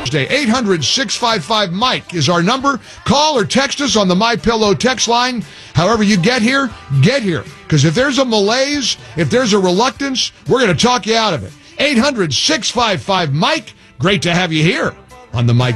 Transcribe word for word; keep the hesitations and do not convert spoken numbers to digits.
eight hundred, six five five, Mike is our number. Call or text us on the MyPillow text line. However you get here, get here. Because if there's a malaise, if there's a reluctance, we're going to talk you out of it. eight hundred, six five five, Mike. Great to have you here on the Mike